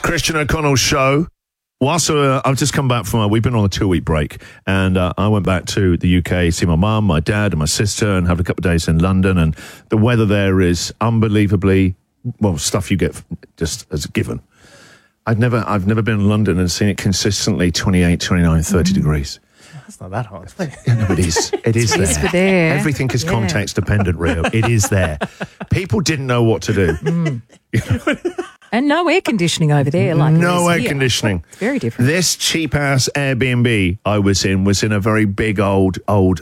Christian O'Connell Show. Whilst I've just come back from, we've been on a 2-week break, and I went back to the UK, see my mum, my dad, and my sister, and have a couple of days in London. And the weather there is unbelievably, well, stuff you get just as a given. I've never been in London and seen it consistently 28, 29, 30 degrees. That's not that hot. No, it is. It is there. Everything is context dependent, Rio. It is there. People didn't know what to do. And no air conditioning over there. No air conditioning. It's very different. This cheap-ass Airbnb I was in a very big old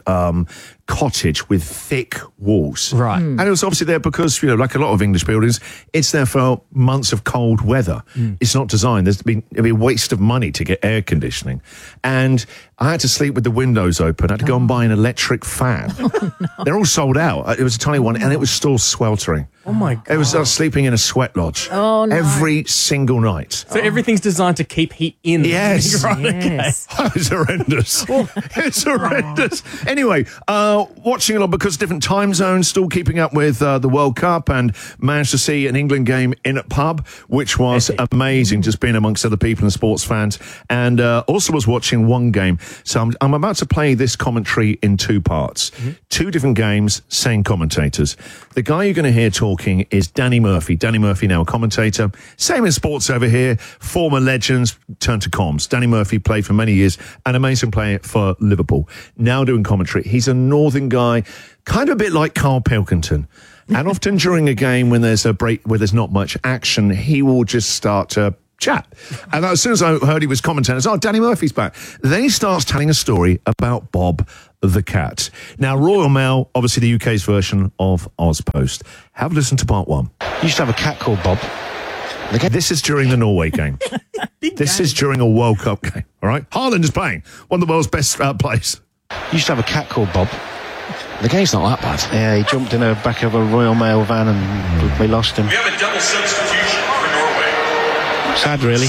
cottage with thick walls. Right. And it was obviously there because, like a lot of English buildings, it's there for months of cold weather. It's not designed. It'd be a waste of money to get air conditioning. And I had to sleep with the windows open. I had to go and buy an electric fan. They're all sold out. It was a tiny one, and it was still sweltering. Oh, my God. It was sleeping in a sweat lodge. Oh, no. Every single night. So everything's designed to keep heat in. Yes. Right, Yes. Oh, it's horrendous. It's horrendous. Anyway, watching a lot because different time zones, still keeping up with the World Cup, and managed to see an England game in a pub, which was amazing, just being amongst other people and sports fans. And also was watching one game. So I'm about to play this commentary in 2 parts. 2 different games, same commentators. The guy you're going to hear talking is Danny Murphy. Danny Murphy, now a commentator. Same in sports over here. Former legends turned to comms. Danny Murphy played for many years, an amazing player for Liverpool. Now doing commentary. He's a northern guy, kind of a bit like Carl Pilkington. And often during a game when there's a break, where there's not much action, he will just start to chat. And as soon as I heard he was commentating, I said, Danny Murphy's back. Then he starts telling a story about Bob the cat. Now, Royal Mail, obviously the UK's version of Ozpost. Have a listen to part 1. You used to have a cat called Bob. This is during the Norway game. This is during a World Cup game, all right? Haaland is playing, one of the world's best players. You used to have a cat called Bob. The game's not that bad. Yeah, he jumped in the back of a Royal Mail van and we lost him. We have a double substitution for Norway. Sad, really.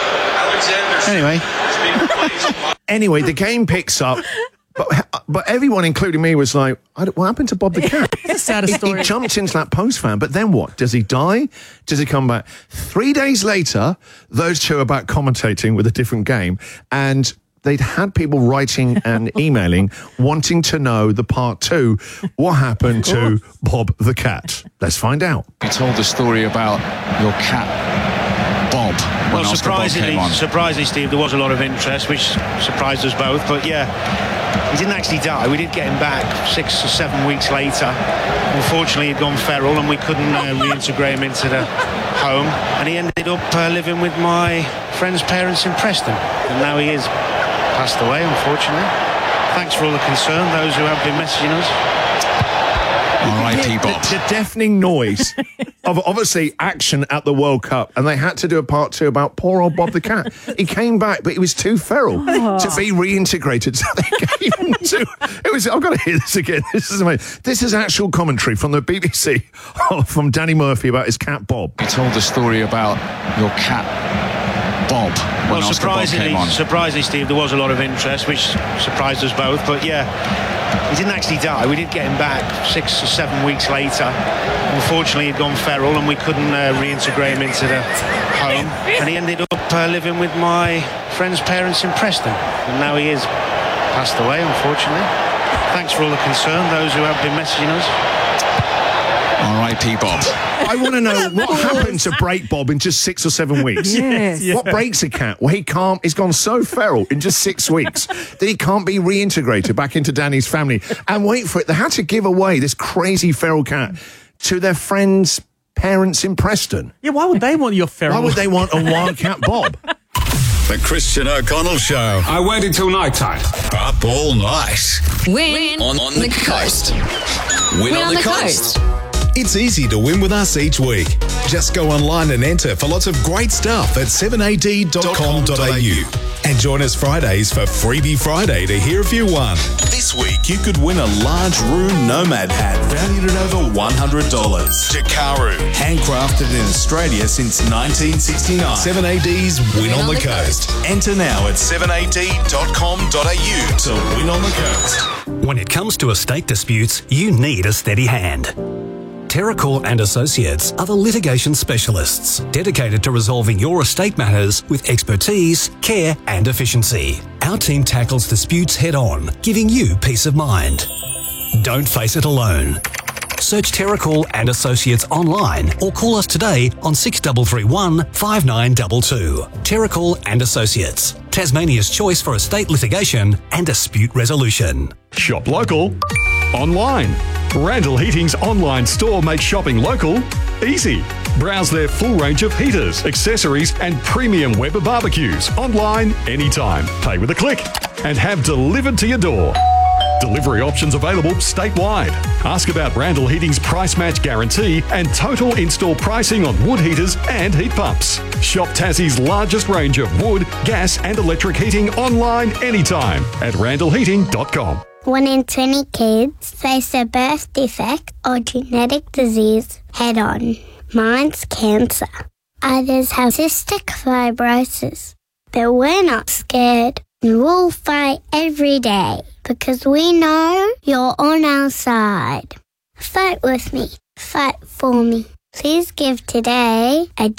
Anyway, the game picks up, but everyone, including me, was like, what happened to Bob the cat? It's a sad story. He jumped into that post van, but then what? Does he die? Does he come back? 3 days later, those two are back commentating with a different game, and they'd had people writing and emailing wanting to know the part 2, what happened to Bob the cat. Let's find out. You told the story about your cat, Bob. Well, surprisingly, Steve, there was a lot of interest, which surprised us both. But yeah, he didn't actually die. We did get him back 6 or 7 weeks later. Unfortunately, he'd gone feral, and we couldn't reintegrate him into the home. And he ended up living with my friend's parents in Preston. And now he is passed away, unfortunately. Thanks for all the concern, those who have been messaging us. R.I.P. Bob. The deafening noise of obviously action at the World Cup, and they had to do a part 2 about poor old Bob the cat. He came back, but he was too feral to be reintegrated. So they gave him I've got to hear this again. This is amazing. This is actual commentary from the BBC from Danny Murphy about his cat Bob. You told the story about your cat, Bob. Well, surprisingly, Steve, there was a lot of interest, which surprised us both. But yeah, he didn't actually die. We did get him back 6 or 7 weeks later. Unfortunately, he'd gone feral, and we couldn't reintegrate him into the home. And he ended up living with my friend's parents in Preston. And now he is passed away, unfortunately. Thanks for all the concern, those who have been messaging us. R.I.P. Bob. I want to know what happened to break Bob in just 6 or 7 weeks. Yes. What breaks a cat? Well, he's gone so feral in just 6 weeks that he can't be reintegrated back into Danny's family. And wait for it, they had to give away this crazy feral cat to their friends' parents in Preston. Yeah, why would they want your feral? Why would they want a wildcat Bob? The Christian O'Connell Show. I waited till night time. Up all night. Win On the coast. Win on the coast. It's easy to win with us each week. Just go online and enter for lots of great stuff at 7ad.com.au. And join us Fridays for Freebie Friday to hear if you won. This week, you could win a large room Nomad hat valued at over $100. Jakaru. Handcrafted in Australia since 1969. 7AD's Win on the Coast. Enter now at 7ad.com.au to win on the coast. When it comes to estate disputes, you need a steady hand. Terracall and Associates are the litigation specialists dedicated to resolving your estate matters with expertise, care and efficiency. Our team tackles disputes head-on, giving you peace of mind. Don't face it alone. Search Terracall and Associates online or call us today on 6331 5922. Terracall and Associates, Tasmania's choice for estate litigation and dispute resolution. Shop local, online. Randall Heating's online store makes shopping local easy. Browse their full range of heaters, accessories and premium Weber barbecues online anytime. Pay with a click and have delivered to your door. Delivery options available statewide. Ask about Randall Heating's price match guarantee and total install pricing on wood heaters and heat pumps. Shop Tassie's largest range of wood, gas and electric heating online anytime at randallheating.com. 1 in 20 kids face a birth defect or genetic disease head-on. Mine's cancer. Others have cystic fibrosis. But we're not scared. We'll fight every day because we know you're on our side. Fight with me. Fight for me. Please give today at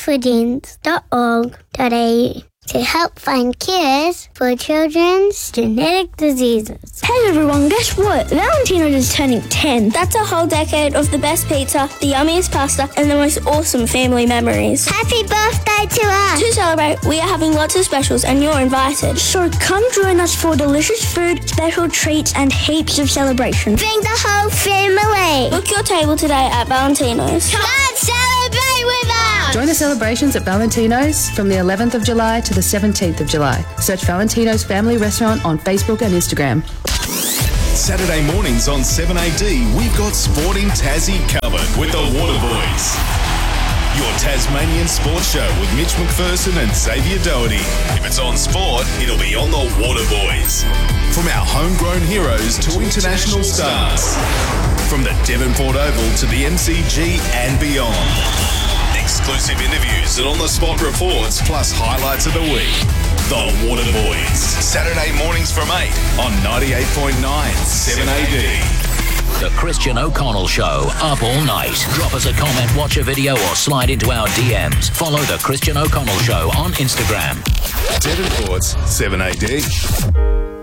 genesforgenes.org.au to help find cures for children's genetic diseases. Hey everyone, guess what? Valentino's is turning 10. That's a whole decade of the best pizza, the yummiest pasta, and the most awesome family memories. Happy birthday to us! To celebrate, we are having lots of specials and you're invited. So come join us for delicious food, special treats, and heaps of celebration. Bring the whole family! Book your table today at Valentino's. Come celebrate with us! Join the celebrations at Valentino's from the 11th of July to the 17th of July. Search Valentino's Family Restaurant on Facebook and Instagram. Saturday mornings on 7AD, we've got Sporting Tassie covered with the Waterboys. Your Tasmanian sports show with Mitch McPherson and Xavier Doherty. If it's on sport, it'll be on the Waterboys. From our homegrown heroes to international stars. From the Devonport Oval to the MCG and beyond. Exclusive interviews and on-the-spot reports, plus highlights of the week. The Waterboys. Saturday mornings from 8 on 98.9 7AD. The Christian O'Connell Show, up all night. Drop us a comment, watch a video, or slide into our DMs. Follow The Christian O'Connell Show on Instagram. Devonport's 7AD.